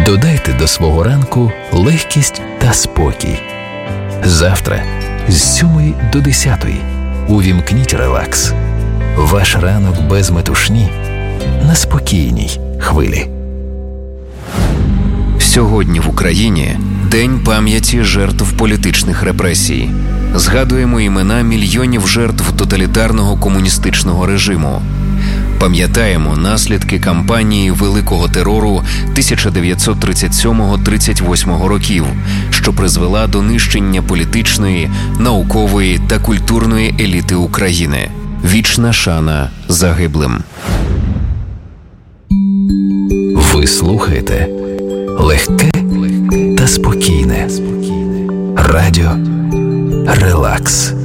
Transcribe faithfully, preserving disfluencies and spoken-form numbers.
Додайте до свого ранку легкість та спокій. Завтра з сьомої до десятої увімкніть релакс. Ваш ранок без метушні на спокійній хвилі. Сьогодні в Україні День пам'яті жертв політичних репресій. Згадуємо імена мільйонів жертв тоталітарного комуністичного режиму. Пам'ятаємо наслідки кампанії Великого терору тисяча дев'ятсот тридцять сьомого - тридцять восьмого років, що призвела до нищення політичної, наукової та культурної еліти України. Вічна шана загиблим. Ви слухаєте легке та спокійне радіо «Релакс».